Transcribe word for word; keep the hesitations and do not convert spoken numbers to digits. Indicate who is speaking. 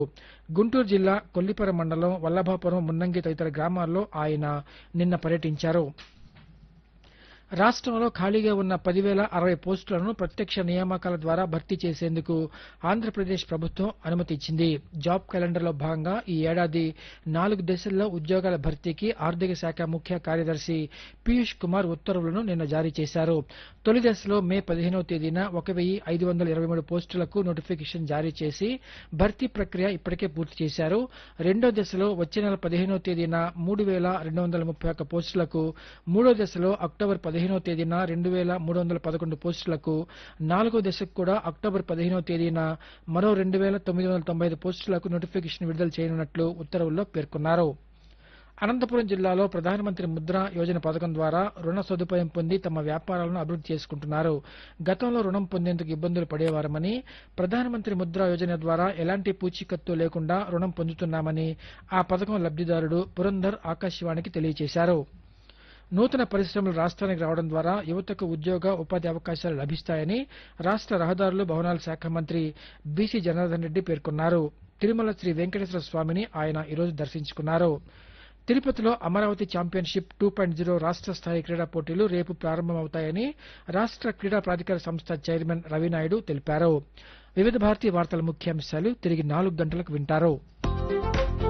Speaker 1: గుంటూరు జిల్లా కొల్లిపర మండలం వల్లభాపురం, మున్నంగి తదితర గ్రామాల్లో ఆయన నిన్న పర్యటించారు. రాష్ట్రంలో ఖాళీగా ఉన్న పదివేల అరవై పోస్టులను ప్రత్యక్ష నియామకాల ద్వారా భర్తీ చేసేందుకు ఆంధ్రప్రదేశ్ ప్రభుత్వం అనుమతి ఇచ్చింది. జాబ్ క్యాలెండర్లో భాగంగా ఈ ఏడాది నాలుగు దశల్లో ఉద్యోగాల భర్తీకి ఆర్థిక శాఖ ముఖ్య కార్యదర్శి పీయూష్ కుమార్ ఉత్తర్వులను నిన్న జారీ చేశారు. తొలి దశలో మే పదిహేనవ తేదీన ఒక వెయ్యి ఐదు వందల ఇరవై మూడు పోస్టులకు నోటిఫికేషన్ జారీ చేసి భర్తీ ప్రక్రియ ఇప్పటికే పూర్తి చేశారు. రెండో దశలో వచ్చే నెల పదిహేనవ తేదీన మూడు వేల రెండు వందల ముప్పై ఒక్క పోస్టులకు, మూడో దశలో అక్టోబర్ పదిహేనవ తేదీన రెండు వేల మూడు వందల పదకొండు పోస్టులకు, నాలుగో దశకు కూడా అక్టోబర్ పదిహేనవ తేదీన మరో రెండు వేల తొమ్మిది వందల తొంభై ఐదు పోస్టులకు నోటిఫికేషన్ విడుదల చేయనున్నట్లు ఉత్తర్వుల్లో పేర్కొన్నారు. అనంతపురం జిల్లాలో ప్రధానమంత్రి ముద్ర యోజన పథకం ద్వారా రుణ సదుపాయం పొంది తమ వ్యాపారాలను అభివృద్ధి చేసుకుంటున్నారు. గతంలో రుణం పొందేందుకు ఇబ్బందులు పడేవారమని, ప్రధానమంత్రి ముద్ర యోజన ద్వారా ఎలాంటి పూచీకత్తు లేకుండా రుణం పొందుతున్నామని ఆ పథకం లబ్దిదారుడు పురంధర్ ఆకాశవాణికి తెలియజేశారు. నూతన పరిశ్రమలు రాష్ట్రానికి రావడం ద్వారా యువతకు ఉద్యోగ, ఉపాధి అవకాశాలు లభిస్తాయని రాష్ట్ర రహదారులు, భవనాల శాఖ మంత్రి బీసీ జనార్దన్ రెడ్డి పేర్కొన్నారు. తిరుమల శ్రీ వెంకటేశ్వర స్వామిని ఆయన ఈరోజు దర్శించుకున్నారు. తిరుపతిలో Amaravati championship two point zero రాష్ట్ర స్థాయి క్రీడా పోటీలు రేపు ప్రారంభమవుతాయని రాష్ట్ర క్రీడా ప్రాధికార సంస్థ చైర్మన్ రవినాయుడు తెలిపారు. వివిధ భారతీయ వార్తల ముఖ్యాంశాలు తిరిగి నాలుగు గంటలకు వింటారు.